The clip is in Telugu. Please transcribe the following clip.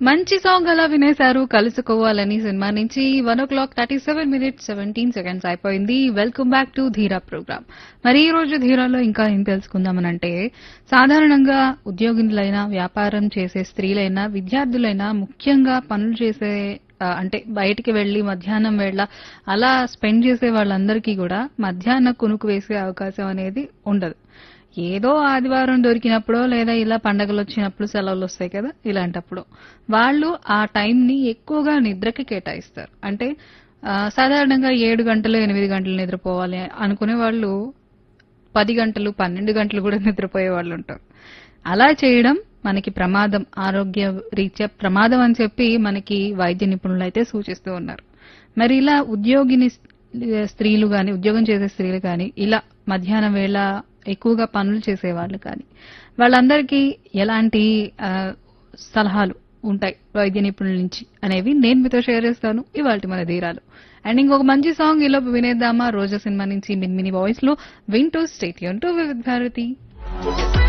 మంచి సాంగ్ అలా వినేశారు కలుసుకోవాలని సినిమా నుంచి 1:37 అయిపోయింది. వెల్కమ్ బ్యాక్ టు ధీరా ప్రోగ్రామ్. మరి ఈ రోజు ధీరాలో ఇంకా ఏం తెలుసుకుందామనంటే సాధారణంగా ఉద్యోగులైనా వ్యాపారం చేసే స్త్రీలైనా విద్యార్థులైనా ముఖ్యంగా పనులు చేసే అంటే బయటికి వెళ్లి మధ్యాహ్నం వేళ అలా స్పెండ్ చేసే వాళ్ళందరికీ కూడా మధ్యాహ్న కునుకు వేసే అవకాశం అనేది ఉండదు. ఏదో ఆదివారం దొరికినప్పుడో లేదా ఇలా పండగలు వచ్చినప్పుడు సెలవులు వస్తాయి కదా ఇలాంటప్పుడు వాళ్ళు ఆ టైం ని ఎక్కువగా నిద్రకి కేటాయిస్తారు. అంటే సాధారణంగా 7 గంటలు 8 గంటలు నిద్రపోవాలి అనుకునే వాళ్ళు 10 గంటలు 12 గంటలు కూడా నిద్రపోయే వాళ్ళు ఉంటారు. అలా చేయడం మనకి ప్రమాదం, ఆరోగ్య రీత్యా ప్రమాదం అని చెప్పి మనకి వైద్య నిపుణులు అయితే సూచిస్తూ ఉన్నారు. మరి ఇలా స్త్రీలు గాని ఉద్యోగం చేసే స్త్రీలు గాని ఇలా మధ్యాహ్నం వేళ ఎక్కువగా పనులు చేసేవాళ్ళు కానీ వాళ్ళందరికీ ఎలాంటి సలహాలు ఉంటాయి వైద్య నిపుణుల నుంచి అనేవి నేను మీతో షేర్ చేస్తాను ఇవాళ మన ధీరాలు. అండ్ ఇంకొక మంచి సాంగ్ ఈలోపు వినేద్దామా? రోజా సినిమా నుంచి మిన్మిని వాయిస్ లో వింటూ స్టేట్ యూన్ టు వివిధ భారతి.